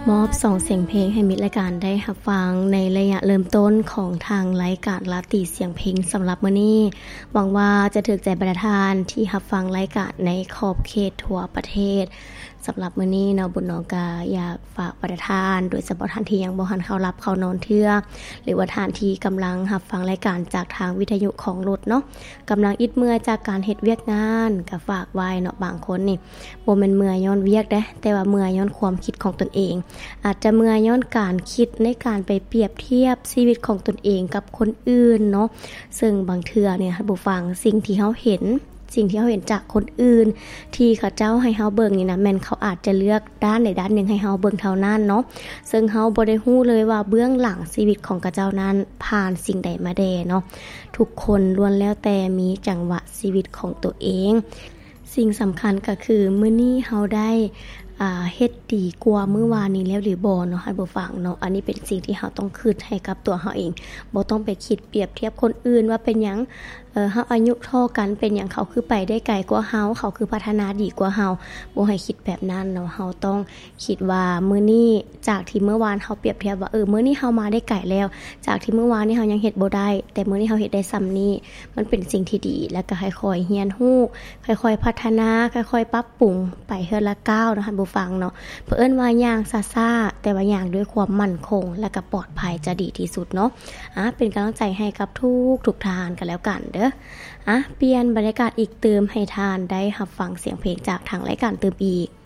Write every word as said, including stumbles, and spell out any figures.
มอบสองเสียงเพลงให้มิตรรายการได้รับฟังในระยะเริ่มต้นของทางรายการลาติเสียงเพลงสำหรับมื้อนี้หวังว่าจะถูกใจประธานที่รับฟังรายการในขอบเขตทั่วประเทศสำหรับมื้อนี้เนาะบุญน้องก็อยากฝากประธานโดยเฉพาะท่านที่ยังบ่ทันเข้ารับเข้านอนเทื่อหรือว่าท่านที่กำลังรับฟังรายการจากทางวิทยุของรถเนาะกำลังอิดเมื่อจากการเฮ็ดเวียกงานก็ฝากไว้เนาะบางคนนี่บ่แม่นเมื่อย้อนเวียกเด้แต่ว่าเมื่อย้อนความคิดของตนเองอาจจะเมื่อย้อนการคิดในการไปเปรียบเทียบชีวิตของตนเองกับคนอื่นเนาะซึ่งบางเทื่อเนี่ยท่านผู้ฟังสิ่งที่เฮาเห็นสิ่งที่เฮาเห็นจากคนอื่นที่เขาเจ้าให้เฮาเบิ่งนี่นะแม่นเขาอาจจะเลือกด้านใดด้านหนึ่งให้เฮาเบิ่งเท่านั้นเนาะซึ่งเฮาบ่ได้ฮู้เลยว่าเบื้องหลังชีวิตของเขาเจ้านั้นผ่านสิ่งใดมาแดเนาะทุกคนล้วนแล้วแต่มีจังหวะชีวิตของตัวเองสิ่งสำคัญก็คือมื้อนี้เฮาได้อ่าเฮ็ดดีกว่ามื้อวานนี้แล้วหรือบ่เนาะท่านผู้ฟังเนาะอันนี้เป็นสิ่งที่เฮาต้องคิดให้กับตัวเฮาเองบ่ต้องไปคิดเปรียบเทียบคนอื่นว่าเป็นหยังเอ่อเฮาอายุเท่ากันเป็นหยังเขาคือไปได้ไกลกว่าเฮาเขาคือพัฒนาดีกว่าเฮาบ่ให้คิดแบบนั้นเนาะเฮาต้องคิดว่ามื้อนี้จากที่เมื่อวานเฮาเปรียบเทียบว่าเออมื้อนี้เฮามาได้ไกลแล้วจากที่เมื่อวานนี้เฮายังเฮ็ดบ่ได้แต่มื้อนี้เฮาเฮ็ดได้ส่ำนี้มันเป็นสิ่งที่ดีแล้วก็ค่อยๆเรียนรู้ค่อยๆพัฒนาค่อยๆปรับปรุงไปเทื่อละก้าวเนาะท่านผู้ฟังเนาะเผอิญว่าย่างซ่าๆแต่ว่าย่างด้วยความมั่นคงและก็ปลอดภัยจะดีที่สุดเนาะอ่ะเป็นกำลังใจให้กับทุกทุกทานกันแล้วกันเด้ออ่ะเปลี่ยนบรรยากาศอีกเติมให้ทานได้รับฟังเสียงเพลงจากทางรายการเติมอีก